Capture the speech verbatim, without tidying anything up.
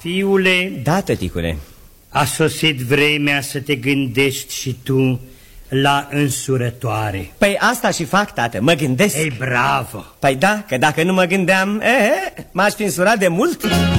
Fiule, Da, tăticule. a sosit vremea să te gândești și tu la însurătoare. Păi asta și fac, tată, mă gândesc. Ei, bravo! Păi da, că dacă nu mă gândeam, e, m-aș fi însurat de mult.